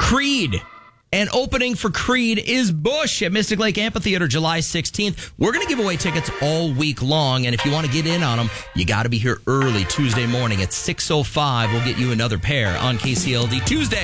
Creed. And opening for Creed is Bush at Mystic Lake Amphitheater July 16th. We're going to give away tickets all week long. And if you want to get in on them, you got to be here early Tuesday morning at 6:05. We'll get you another pair on KCLD Tuesday.